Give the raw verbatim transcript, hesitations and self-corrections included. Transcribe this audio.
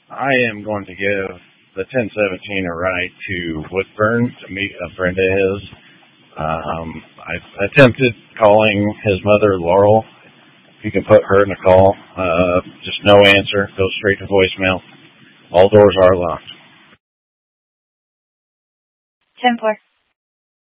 I am going to give the ten seventeen a ride to Woodburn to meet a friend of his. Um, I attempted calling his mother, Laurel. If you can put her in the call, uh, just no answer. Goes straight to voicemail. All doors are locked. ten four.